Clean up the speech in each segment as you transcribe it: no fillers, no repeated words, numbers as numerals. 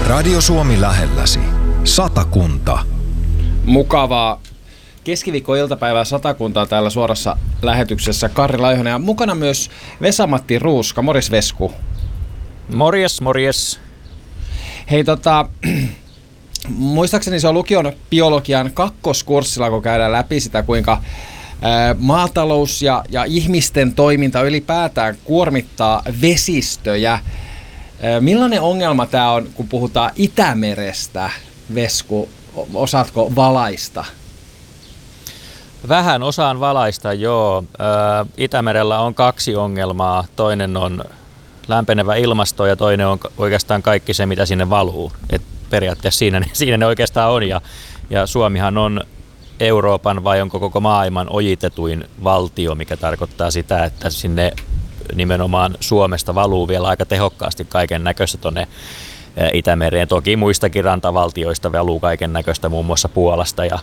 Radio Suomi lähelläsi. Satakunta. Mukavaa keskiviikko-iltapäivää Satakuntaa täällä suorassa lähetyksessä. Karri Laihonen ja mukana myös Vesa-Matti Ruuska. Morjes Vesku. Morjes, morjes. Hei muistaakseni se on lukion biologian kakkoskurssilla, kun käydään läpi sitä, kuinka maatalous ja ihmisten toiminta ylipäätään kuormittaa vesistöjä. Millainen ongelma tämä on, kun puhutaan Itämerestä, Vesku? Osaatko valaista? Vähän osaan valaista, joo. Itämerellä on kaksi ongelmaa. Toinen on lämpenevä ilmasto ja toinen on oikeastaan kaikki se, mitä sinne valuu. Et periaatteessa siinä ne oikeastaan on. Ja Suomihan on Euroopan vai onko koko maailman ojitetuin valtio, mikä tarkoittaa sitä, että sinne nimenomaan Suomesta valuu vielä aika tehokkaasti kaiken näköistä tuonne Itämereen. Toki muistakin rantavaltioista valuu kaiken näköistä, muun muassa Puolasta ja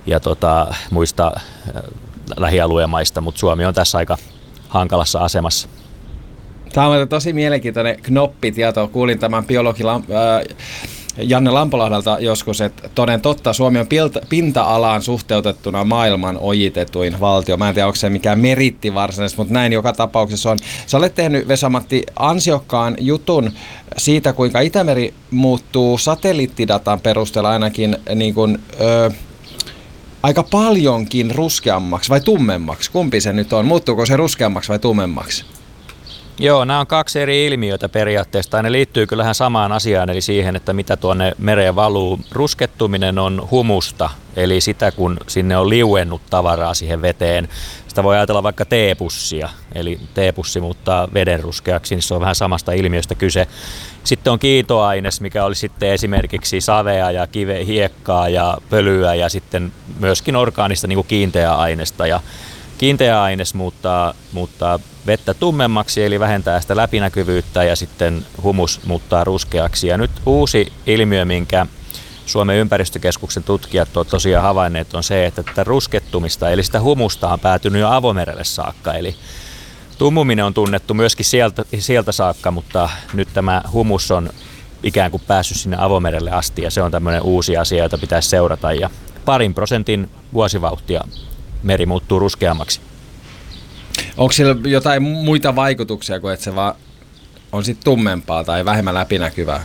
muista lähialueen maista, mutta Suomi on tässä aika hankalassa asemassa. Tämä on tosi mielenkiintoinen knoppitieto. Kuulin tämän biologi Janne Lampolahdelta joskus, että toden totta Suomi on pinta-alaan suhteutettuna maailman ojitetuin valtio. Mä en tiedä, onko se mikään meritti varsinaisesti, mutta näin joka tapauksessa on. Sä olet tehnyt, Vesa-Matti, ansiokkaan jutun siitä, kuinka Itämeri muuttuu satelliittidatan perusteella ainakin niin kuin, aika paljonkin ruskeammaksi vai tummemmaksi. Kumpi se nyt on? Muuttuuko se ruskeammaksi vai tummemmaksi? Joo, nämä on kaksi eri ilmiötä periaatteessa. Ne liittyy kyllähän samaan asiaan, eli siihen, että mitä tuonne mereen valuu. Ruskettuminen on humusta, eli sitä kun sinne on liuennut tavaraa siihen veteen. Sitä voi ajatella vaikka teepussia, eli teepussi muuttaa veden ruskeaksi, niin se on vähän samasta ilmiöstä kyse. Sitten on kiintoaines, mikä oli sitten esimerkiksi savea ja hiekkaa ja pölyä ja sitten myöskin orgaanista niin kuin kiinteää ainesta. Ja kiinteä aines muuttaa vettä tummemmaksi, eli vähentää sitä läpinäkyvyyttä, ja sitten humus muuttaa ruskeaksi. Ja nyt uusi ilmiö, minkä Suomen ympäristökeskuksen tutkijat ovat tosiaan havainneet, on se, että tätä ruskettumista, eli sitä humusta on päätynyt jo avomerelle saakka. Eli tummuminen on tunnettu myöskin sieltä saakka, mutta nyt tämä humus on ikään kuin päässyt sinne avomerelle asti, ja se on tämmöinen uusi asia, jota pitäisi seurata. Ja 2% vuosivauhtia meri muuttuu ruskeammaksi. Onko sillä jotain muita vaikutuksia kuin että se vaan on sitten tummempaa tai vähemmän läpinäkyvää?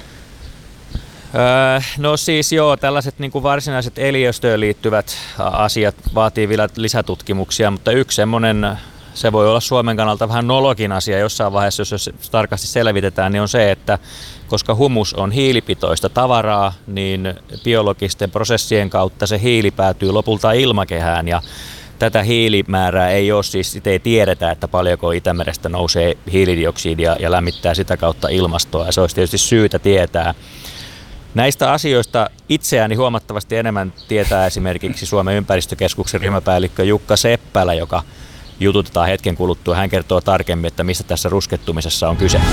No siis joo, tällaiset niin kuin varsinaiset eliöstöön liittyvät asiat vaatii vielä lisätutkimuksia, mutta yksi semmoinen, se voi olla Suomen kannalta vähän nolokin asia jossain vaiheessa, jos tarkasti selvitetään, niin on se, että koska humus on hiilipitoista tavaraa, niin biologisten prosessien kautta se hiili päätyy lopulta ilmakehään, ja tätä hiilimäärää ei ole, siis ei tiedetä, että paljonko Itämerestä nousee hiilidioksidia ja lämmittää sitä kautta ilmastoa, ja se olisi tietysti syytä tietää. Näistä asioista itseäni huomattavasti enemmän tietää esimerkiksi Suomen ympäristökeskuksen ryhmäpäällikkö Jukka Seppälä, joka jututetaan hetken kuluttua. Hän kertoo tarkemmin, että mistä tässä ruskettumisessa on kyse.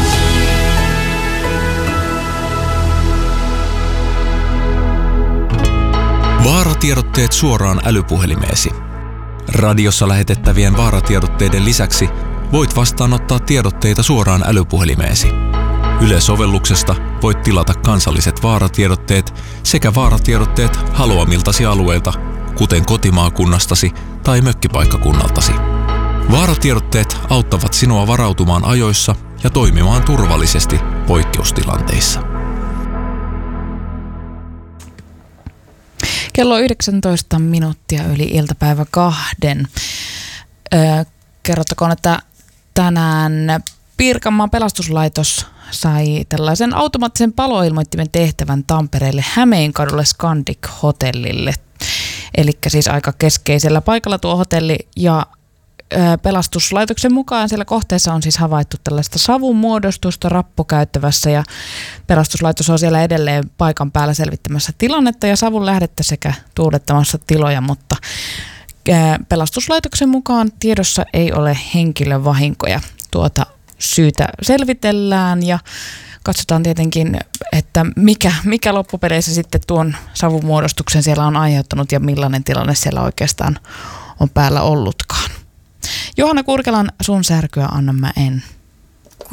Vaaratiedotteet suoraan älypuhelimeesi. Radiossa lähetettävien vaaratiedotteiden lisäksi voit vastaanottaa tiedotteita suoraan älypuhelimeesi. Yle-sovelluksesta voit tilata kansalliset vaaratiedotteet sekä vaaratiedotteet haluamiltasi alueilta, kuten kotimaakunnastasi tai mökkipaikkakunnaltasi. Vaaratiedotteet auttavat sinua varautumaan ajoissa ja toimimaan turvallisesti poikkeustilanteissa. Kello 19 minuuttia yli iltapäivä 2. Kerrottakoon, että tänään Pirkanmaan pelastuslaitos sai tällaisen automaattisen paloilmoittimen tehtävän Tampereelle Hämeenkadulle Scandic Hotellille. Eli siis aika keskeisellä paikalla tuo hotelli, ja pelastuslaitoksen mukaan siellä kohteessa on siis havaittu tällaista savun muodostusta rappukäyttävässä, ja pelastuslaitos on siellä edelleen paikan päällä selvittämässä tilannetta ja savun lähdettä sekä tuulettamassa tiloja, mutta pelastuslaitoksen mukaan tiedossa ei ole henkilövahinkoja. Tuota syytä selvitellään ja katsotaan tietenkin, että mikä loppupeleissä sitten tuon savumuodostuksen siellä on aiheuttanut ja millainen tilanne siellä oikeastaan on päällä ollutkaan. Johanna Kurkelan Sun särkyä annan mä en.